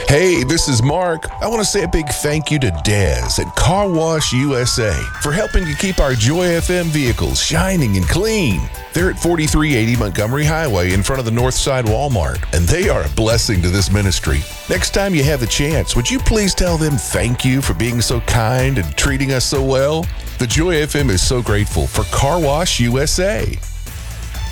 Hey, this is Mark. I want to say a big thank you to Dez at Car Wash USA for helping to keep our Joy FM vehicles shining and clean. They're at 4380 Montgomery Highway in front of the Northside Walmart, and they are a blessing to this ministry. Next time you have the chance, would you please tell them thank you for being so kind and treating us so well? The Joy FM is so grateful for Car Wash USA.